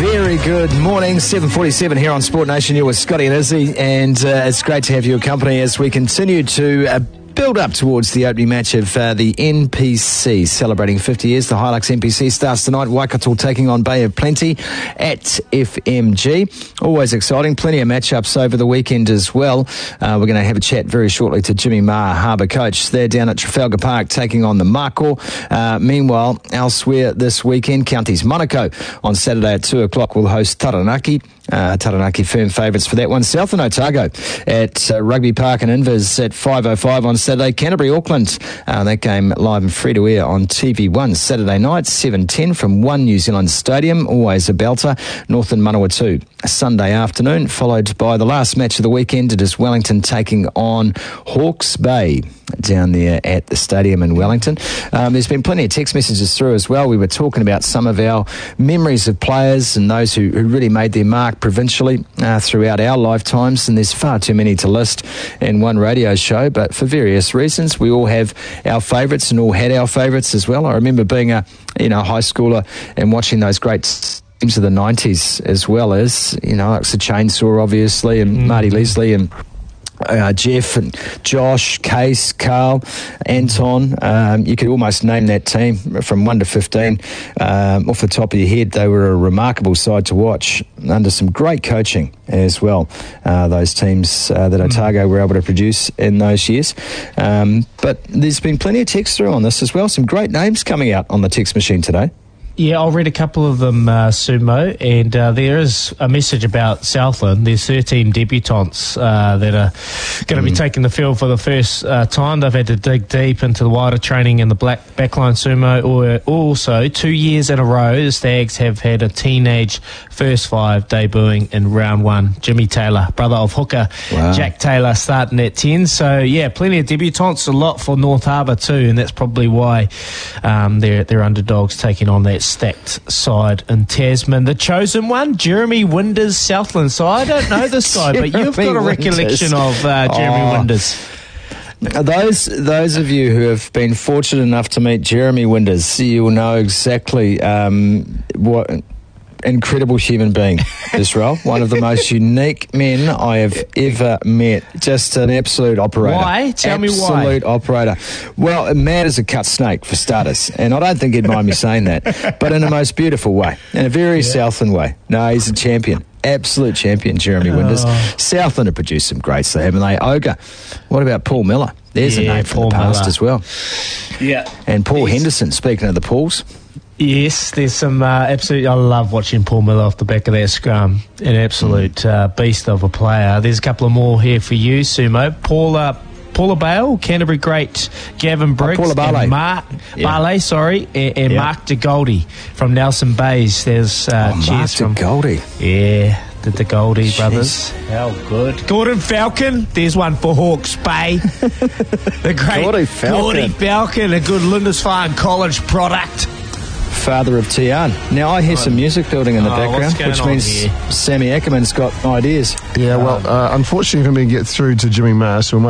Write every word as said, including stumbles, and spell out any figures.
Very good morning, seven forty-seven here on Sport Nation. You're with Scotty and Izzy, and uh, it's great to have your company as we continue to uh, build up towards the opening match of uh, the N P C, celebrating fifty years. The Hilux N P C starts tonight. Waikato taking on Bay of Plenty at F M G. Always exciting. Plenty of matchups over the weekend as well. Uh, we're going to have a chat very shortly to Jimmy Maher, Harbour coach. They're down at Trafalgar Park taking on the Mako. Uh, meanwhile, elsewhere this weekend, Counties Monaco on Saturday at two o'clock will host Taranaki. Uh, Taranaki firm favourites for that one. Southern Otago at uh, Rugby Park and Invis at five oh five on Saturday. Canterbury Auckland, uh, that game live and free to air on T V one Saturday night, seven ten from One New Zealand Stadium. Always a belter. Northern Manawatu Sunday afternoon, followed by the last match of the weekend. It is Wellington taking on Hawke's Bay down there at the stadium in Wellington. Um, there's been plenty of text messages through as well. We were talking about some of our memories of players and those who, who really made their mark provincially uh, throughout our lifetimes, and there's far too many to list in one radio show, but for various reasons we all have our favourites and all had our favourites as well. I remember being a you know high schooler and watching those great teams of the nineties, as well as you know Alexa Chainsaw obviously, and mm. Marty Leslie and Uh, Jeff and Josh, Case, Carl, Anton. Um, you could almost name that team from one to fifteen um, off the top of your head. They were a remarkable side to watch under some great coaching as well. Uh, those teams uh, that Otago were able to produce in those years. Um, but there's been plenty of text through on this as well. Some great names coming out on the text machine today. Yeah, I'll read a couple of them, uh, Sumo, and uh, there is a message about Southland. There's thirteen debutants uh, that are going to mm. be taking the field for the first uh, time. They've had to dig deep into the wider training in the black backline Sumo. Or also, two years in a row, the Stags have had a teenage first five debuting in round one. Jimmy Taylor, brother of hooker wow. Jack Taylor, starting at ten. So, yeah, plenty of debutants, a lot for North Harbour too, and that's probably why um, they're, they're underdogs taking on that stacked side in Tasman. The chosen one, Jeremy Winders, Southland. So I don't know this guy, but you've got a recollection Winders. of uh, Jeremy oh. Winders. Those those of you who have been fortunate enough to meet Jeremy Winders, you will know exactly um, what incredible human being Israel. One of the most unique men I have ever met. Just an absolute operator. Why? Tell absolute me why. Absolute operator. Well, mad as a cut snake, for starters. And I don't think he'd mind me saying that. But in a most beautiful way. In a very yeah. Southland way. No, he's a champion. Absolute champion, Jeremy Winders. Oh. Southland have produced some greats, they haven't they? Ogre. What about Paul Miller? There's yeah, a name from Paul the past Miller. as well. Yeah. And Paul yes. Henderson, speaking of the Pauls. Yes, there's some uh, absolute. I love watching Paul Miller off the back of that scrum. An absolute mm. uh, beast of a player. There's a couple of more here for you, Sumo. Paula, Paula Bale, Canterbury great, Gavin Briggs, oh, Paula and Mark yeah. Barley, sorry, and, and yeah. Mark de Goldie from Nelson Bays. There's uh, oh, cheers Mark from de Goldie. Yeah. The, the Goldie Jeez. brothers. How good. Gordon Falcon. There's one for Hawke's Bay. The great Gordy Falcon. Gordy Falcon, a good Lindisfarne College product. Father of Tian. Now I hear some music building in the oh, background, which means here? Sammy Ackerman's got ideas. Yeah, well, uh, unfortunately, for me to get through to Jimmy Maher, so we might